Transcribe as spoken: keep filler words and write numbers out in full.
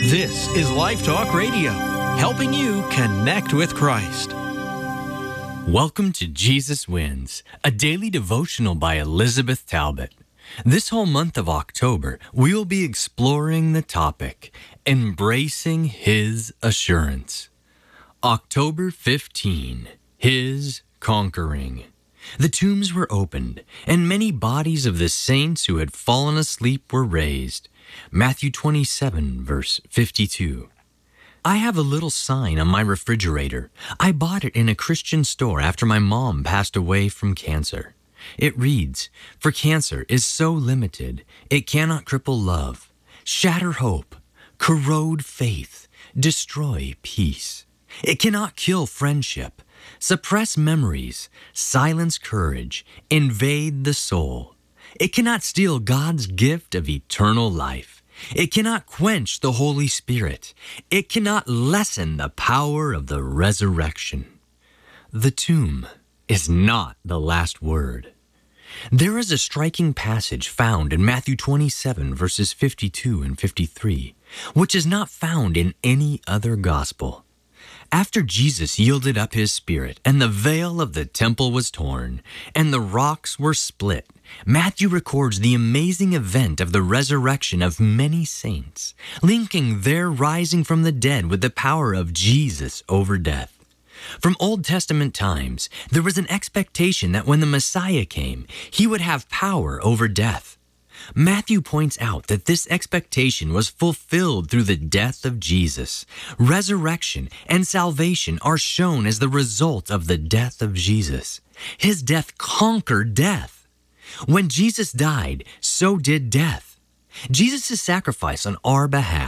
This is Life Talk Radio, helping you connect with Christ. Welcome to Jesus Wins, a daily devotional by Elizabeth Talbot. This whole month of October, we will be exploring the topic, Embracing His Assurance. October fifteenth, His Conquering. The tombs were opened, and many bodies of the saints who had fallen asleep were raised. Matthew twenty-seven, verse fifty-two. I have a little sign on my refrigerator. I bought it in a Christian store after my mom passed away from cancer. It reads, "For cancer is so limited, it cannot cripple love, shatter hope, corrode faith, destroy peace. It cannot kill friendship, suppress memories, silence courage, invade the soul. It cannot steal God's gift of eternal life. It cannot quench the Holy Spirit. It cannot lessen the power of the resurrection." The tomb is not the last word. There is a striking passage found in Matthew twenty-seven, verses fifty-two and fifty-three, which is not found in any other gospel. After Jesus yielded up his spirit, and the veil of the temple was torn, and the rocks were split, Matthew records the amazing event of the resurrection of many saints, linking their rising from the dead with the power of Jesus over death. From Old Testament times, there was an expectation that when the Messiah came, he would have power over death. Matthew points out that this expectation was fulfilled through the death of Jesus. Resurrection and salvation are shown as the result of the death of Jesus. His death conquered death. When Jesus died, so did death. Jesus' sacrifice on our behalf